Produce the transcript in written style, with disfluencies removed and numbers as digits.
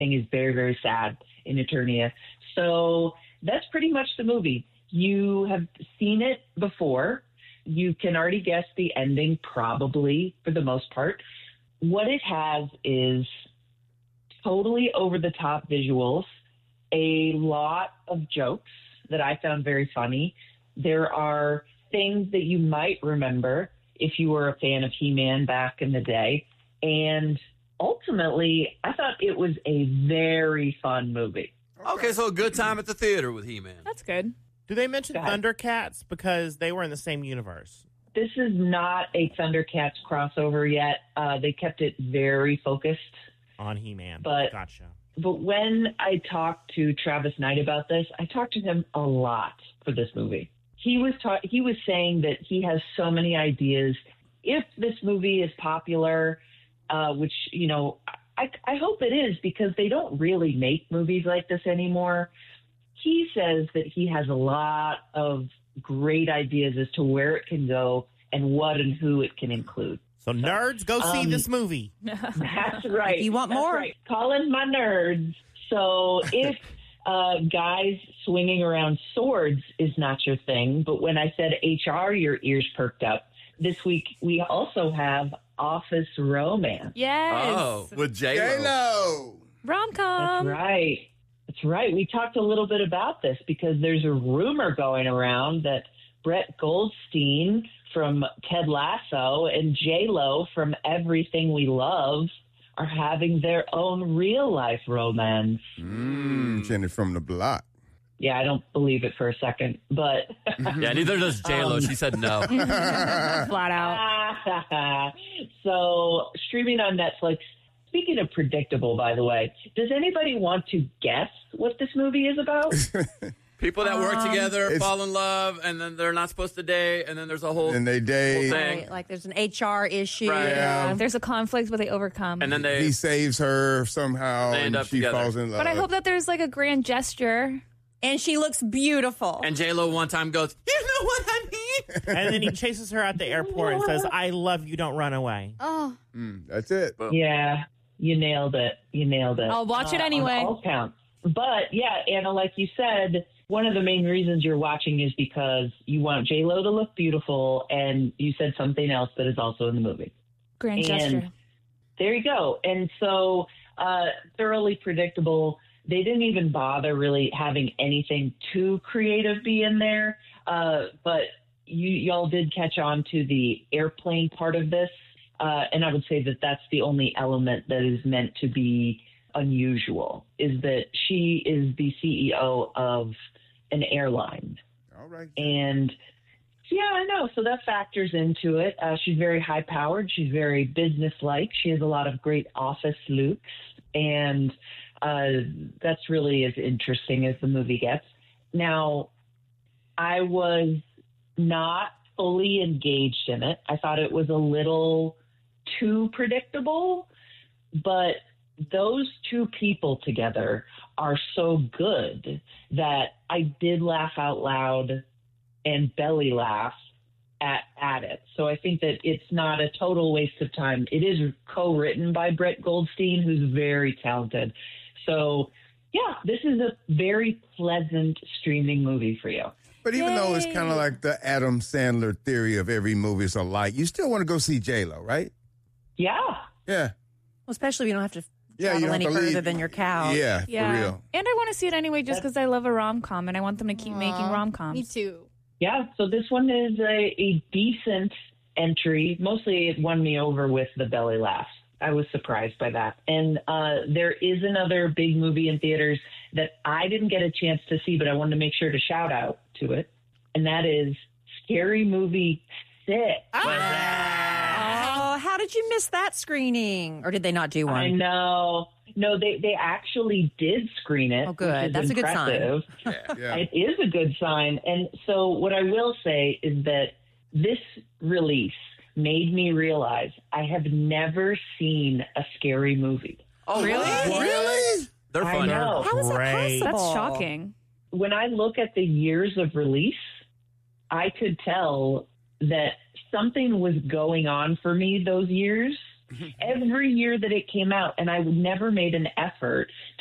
is very, very sad in Eternia. So that's pretty much the movie. You have seen it before. You can already guess the ending, probably, for the most part. What it has is totally over-the-top visuals, a lot of jokes that I found very funny. There are things that you might remember if you were a fan of He-Man back in the day. And ultimately, I thought it was a very fun movie. Okay, so a good time at the theater with He-Man. That's good. Do they mention Thundercats because they were in the same universe? This is not a Thundercats crossover yet. They kept it very focused on He-Man. But, gotcha. But when I talked to Travis Knight about this, I talked to him a lot for this movie. He was saying that he has so many ideas. If this movie is popular, which, you know, I hope it is, because they don't really make movies like this anymore. He says that he has a lot of great ideas as to where it can go and what and who it can include. So nerds, go see this movie. That's right. You want more? Right. Calling my nerds. So if guys swinging around swords is not your thing, but when I said HR, your ears perked up. This week, we also have Office Romance. Yes. Oh, with J-Lo. J-Lo. Rom-com. That's right. That's right. We talked a little bit about this because there's a rumor going around that Brett Goldstein from Ted Lasso and J-Lo from Everything We Love are having their own real-life romance. Jenny from the block. Yeah, I don't believe it for a second, but... Yeah, neither does J-Lo. She said no. Flat out. So, streaming on Netflix. Speaking of predictable, by the way, does anybody want to guess what this movie is about? People that work together fall in love, and then they're not supposed to date, and then there's a whole, and they date. whole thing. Right, like there's an HR issue. Right. Yeah. There's a conflict, but they overcome. And then He saves her somehow, They end and up she together. falls in love. But I hope that there's like a grand gesture. And she looks beautiful. And J-Lo one time goes, "You know what I mean?" And then he chases her at the airport and says, "I love you, don't run away." Oh. That's it. Yeah, you nailed it. You nailed it. I'll watch it anyway. On all counts. But yeah, Anna, like you said, one of the main reasons you're watching is because you want J-Lo to look beautiful, and you said something else that is also in the movie. Grand gesture. There you go. And so thoroughly predictable. They didn't even bother really having anything too creative be in there. But y'all did catch on to the airplane part of this. And I would say that that's the only element that is meant to be unusual, is that she is the CEO of an airline. All right. And yeah, I know. So that factors into it. She's very high powered. She's very business-like. She has a lot of great office looks. And that's really as interesting as the movie gets. Now, I was not fully engaged in it. I thought it was a little too predictable, but those two people together are so good that I did laugh out loud and belly laugh at it. So I think that it's not a total waste of time. It is co-written by Brett Goldstein, who's very talented. So, yeah, this is a very pleasant streaming movie for you. But even though it's kind of like the Adam Sandler theory of every movie is alike, you still want to go see J-Lo, right? Yeah. Yeah. Well, especially if you don't have to Yeah, travel you any don't have to further leave. than your couch. Yeah, for real. And I want to see it anyway just because I love a rom-com and I want them to keep making rom-coms. Me too. Yeah, so this one is a decent entry. Mostly it won me over with the belly laugh. I was surprised by that. And there is another big movie in theaters that I didn't get a chance to see, but I wanted to make sure to shout out to it. And that is Scary Movie 6. Oh, how did you miss that screening? Or did they not do one? I know. No, they actually did screen it. Oh, good. Which is That's a good sign. impressive. Yeah. It is a good sign. And so what I will say is that this release made me realize I have never seen a scary movie. Oh, Really? Really? They're I funny. know. How is that Great. possible? That's shocking. When I look at the years of release, I could tell that something was going on for me those years every year that it came out, and I never made an effort